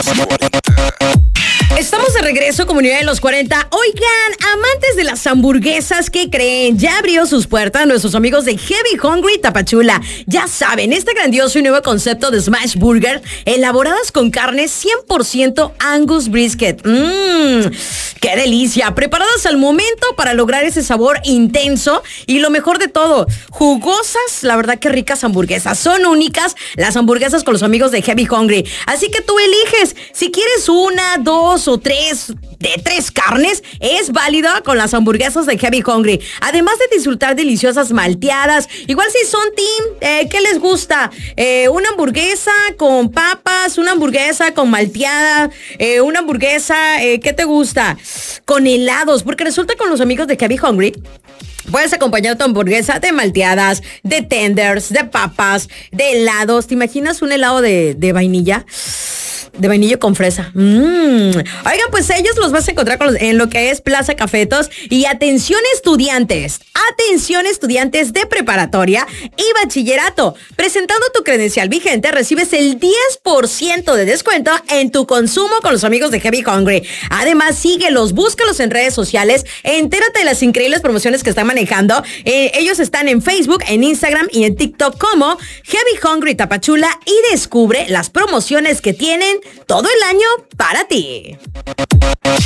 Estamos de regreso, comunidad de los 40. Oigan, amantes de las hamburguesas, ¿qué creen? Ya abrió sus puertas nuestros amigos de Heavy Hungry Tapachula. Ya saben, este grandioso y nuevo concepto de Smash Burger, elaboradas con carne 100% Angus Brisket. ¡Qué delicia! Preparadas al momento para lograr ese sabor intenso y lo mejor de todo, jugosas, la verdad que ricas hamburguesas. Son únicas las hamburguesas con los amigos de Heavy Hungry. Así que tú eliges si quieres una, dos o tres de 3 carnes, es válida con las hamburguesas de Heavy Hungry. Además de disfrutar deliciosas malteadas, igual si son team, ¿qué les gusta? Una hamburguesa con papas, una hamburguesa con malteada, una hamburguesa, ¿qué te gusta? Con helados, porque resulta con los amigos de Heavy Hungry puedes acompañar tu hamburguesa de malteadas, de tenders, de papas, de helados. ¿Te imaginas un helado de vainilla? De vainilla con fresa. Oigan, pues ellos los vas a encontrar en lo que es Plaza Cafetos. Y atención estudiantes de preparatoria y bachillerato. Presentando tu credencial vigente, recibes el 10% de descuento en tu consumo con los amigos de Heavy Hungry. Además, síguelos, búscalos en redes sociales, entérate de las increíbles promociones que están manejando. Ellos están en Facebook, en Instagram y en TikTok como Heavy Hungry Tapachula y descubre las promociones que tienen todo el año para ti.